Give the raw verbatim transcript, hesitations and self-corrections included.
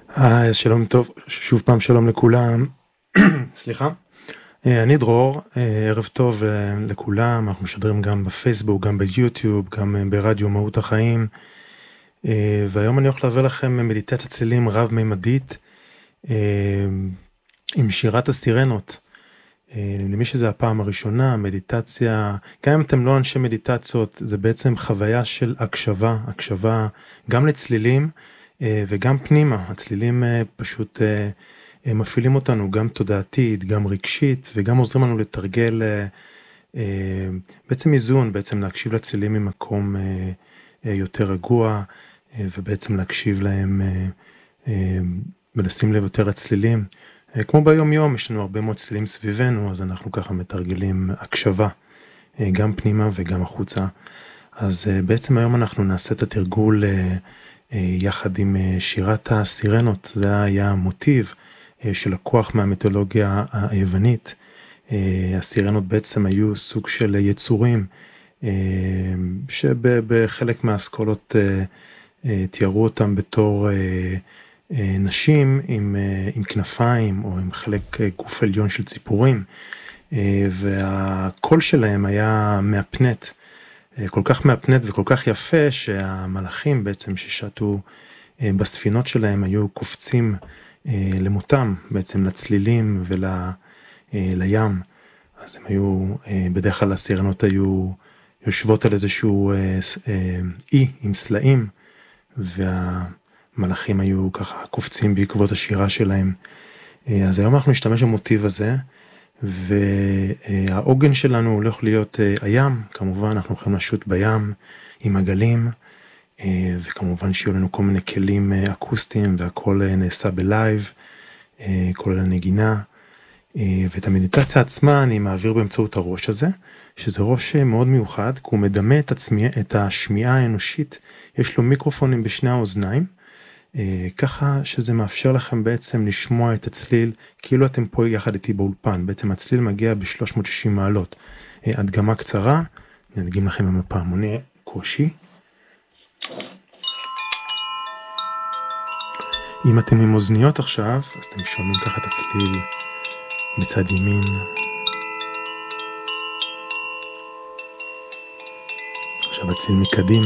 היי, אז שלום טוב, שוב פעם שלום לכולם. סליחה. אה, אני דרור, אה, ערב טוב אה, לכולם, אנחנו משדרים גם בפייסבוק, גם ביוטיוב, גם אה, ברדיו מהות החיים. אה, והיום אני הולך להעביר לכם מדיטציית צלילים רב-מימדית אה, עם שירת הסירנות. אה, למי שזה הפעם הראשונה, מדיטציה, גם אם אתם לא אנשי מדיטציות, זה בעצם חוויה של הקשבה, הקשבה גם לצלילים אה, וגם פנימה. הצלילים אה, פשוט אה, אה, מפעילים אותנו גם תודעתית, גם רגשית, וגם עוזרים לנו לתרגל אה, אה, בעצם איזון, בעצם להקשיב לצלילים ממקום אה, אה, יותר רגוע, אה, ובעצם להקשיב להם אה, אה, ולשים לב יותר לצלילים. אה, כמו ביום יום, יש לנו הרבה מאוד צלילים סביבנו, אז אנחנו ככה מתרגלים הקשבה, אה, גם פנימה וגם החוצה. אז אה, בעצם היום אנחנו נעשה את התרגול אה, אה, יחד עם אה, שירת הסירנות. זה היה המוטיב אה, של הכוח מהמיתולוגיה היוונית. אה, הסירנות בעצם היו סוג של יצורים, אה, שבחלק מהאסכולות אה, אה, תיארו אותם בתור אה, אה, נשים עם, אה, עם כנפיים או עם חלק אה, גוף עליון של ציפורים, אה, והקול שלהם היה מהפנט, אה, כל כך מהפנט וכל כך יפה שהמלאכים בעצם ששטו אה, בספינות שלהם היו קופצים אה, למותם, בעצם לצלילים ול, אה, לים. אז הם היו, אה, בדרך כלל הסירנות היו יושבות על איזשהו אה, אה, אי עם סלעים, והמלאכים היו ככה קופצים בעקבות השירה שלהם. אה, אז היום אנחנו נשתמש במוטיב הזה, והעוגן שלנו הולך להיות אה, הים. כמובן אנחנו יכולים לשוט בים עם הגלים, אה, וכמובן שיהיו לנו כל מיני כלים אה, אקוסטיים, והכל אה, נעשה בלייב, אה, כולל הנגינה. ואת המדיטציה עצמה אני מעביר באמצעות הראש הזה, שזה ראש מאוד מיוחד, כי הוא מדמה את, עצמי, את השמיעה האנושית. יש לו מיקרופונים בשני האוזניים, ככה שזה מאפשר לכם בעצם לשמוע את הצליל, כאילו אתם פה יחד איתי באולפן. בעצם הצליל מגיע ב-שלוש מאות ושישים מעלות. הדגמה קצרה, נדגים לכם עם הפעמוני קושי. אם אתם עם אוזניות עכשיו, אז אתם שומעים ככה את הצליל מצד ימין. עכשיו הצליל מקדימה.